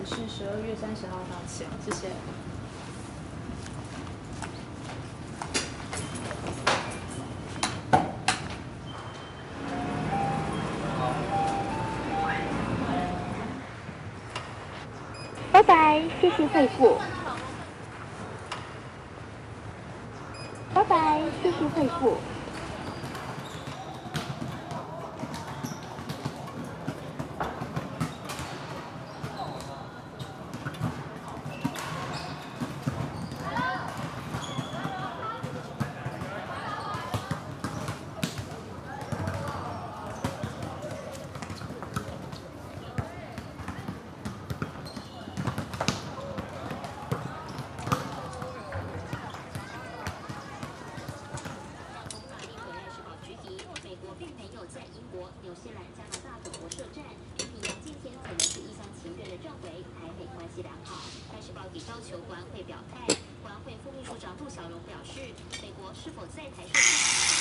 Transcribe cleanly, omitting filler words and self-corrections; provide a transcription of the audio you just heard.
是12月30号到期了，谢谢。 拜拜，谢谢惠顾。拜拜，谢谢惠顾。 纽西兰、加拿大等国设站，批评杨敬天可能是一厢情愿的认为台美关系良好。但是报也要求国安会表态。国安会副秘书长陆小龙表示，美国是否在台设站？